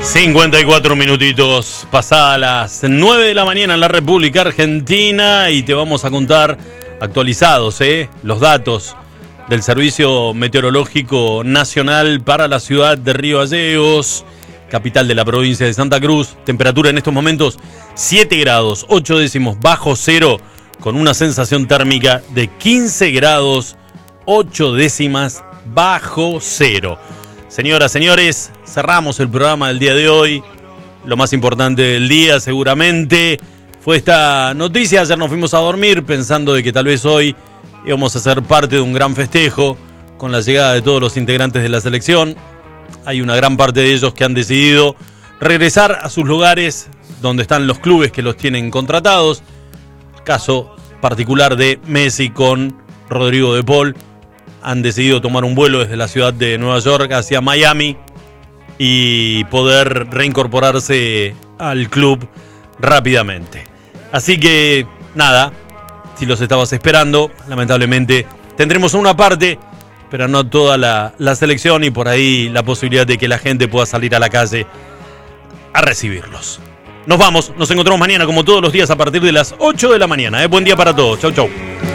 54 minutitos pasadas las 9 de la mañana en la República Argentina y te vamos a contar actualizados los datos del Servicio Meteorológico Nacional para la ciudad de Río Gallegos, capital de la provincia de Santa Cruz. Temperatura en estos momentos 7 grados 8 décimos bajo cero, con una sensación térmica de 15 grados 8 décimas bajo cero. Señoras, señores, cerramos el programa del día de hoy. Lo más importante del día seguramente fue esta noticia. Ayer nos fuimos a dormir pensando de que tal vez hoy íbamos a ser parte de un gran festejo con la llegada de todos los integrantes de la selección. Hay una gran parte de ellos que han decidido regresar a sus lugares donde están los clubes que los tienen contratados. Caso particular de Messi con Rodrigo de Paul. Han decidido tomar un vuelo desde la ciudad de Nueva York hacia Miami y poder reincorporarse al club rápidamente. Así que, nada, si los estabas esperando, lamentablemente tendremos una parte, pero no toda la selección, y por ahí la posibilidad de que la gente pueda salir a la calle a recibirlos. Nos vamos, nos encontramos mañana como todos los días a partir de las 8 de la mañana. Buen día para todos. Chau, chau.